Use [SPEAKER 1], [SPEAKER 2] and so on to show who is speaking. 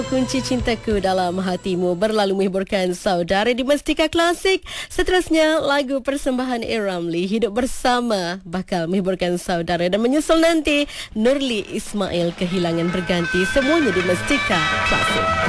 [SPEAKER 1] Kunci cintaku dalam hatimu berlalu menghiburkan saudara di Mestika Klasik. Seterusnya lagu persembahan A. Ramli, Hidup Bersama, bakal menghiburkan saudara, dan menyusul nanti Nurli Ismail, Kehilangan Berganti. Semuanya di Mestika Klasik.